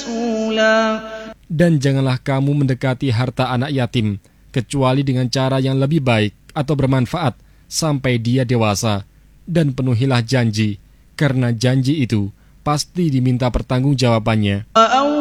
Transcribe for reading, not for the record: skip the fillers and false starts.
مسؤولا. Dan janganlah kamu mendekati harta anak yatim, kecuali dengan cara yang lebih baik atau bermanfaat sampai dia dewasa. Dan penuhilah janji, karena janji itu pasti diminta pertanggungjawabannya.